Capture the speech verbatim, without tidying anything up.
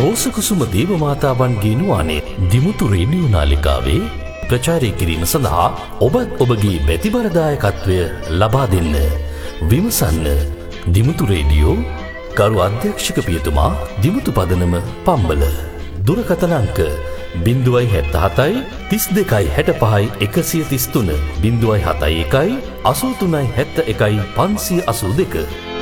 රෝස කුසුම දේව මාතාවන්ගේ නුවණේ දිමුතු රේඩියෝ නාලිකාවේ ප්‍රචාරය කිරීම සඳහා ඔබත් ඔබගේ බැතිබර දායකත්වය ලබා දෙන්න. විමසන්න දිමුතු රේඩියෝ ගරු අධ්‍යක්ෂක පියතුමා දිමුතු පදනම පම්බල. දුරකථන අංක බිංදුවයි හැත්ත හතයි තිස් දෙකයි හැට පහයි එකසිය තිස් තුන බිංදුවයි හතයි එකයි අසූ තුනයි හැත්ත එකයි පන්සිය අසූ දෙක.